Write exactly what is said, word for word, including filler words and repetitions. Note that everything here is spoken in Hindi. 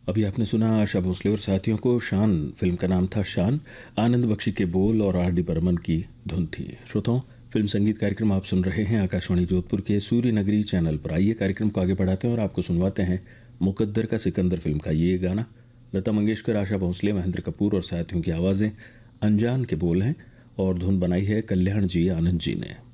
अभी आपने सुना आशा भोसले और साथियों को शान फिल्म का नाम था शान। आनंद बख्शी के बोल और आर डी बर्मन की धुन थी। श्रोताओं, फिल्म संगीत कार्यक्रम आप सुन रहे हैं आकाशवाणी जोधपुर के सूर्य नगरी चैनल पर। आइए कार्यक्रम को आगे बढ़ाते हैं और आपको सुनवाते हैं मुकद्दर का सिकंदर फिल्म का ये गाना। लता मंगेशकर, आशा भोसले, महेंद्र कपूर और साथियों की आवाज़ें, अनजान के बोल हैं और धुन बनाई है कल्याण जी आनंद जी ने।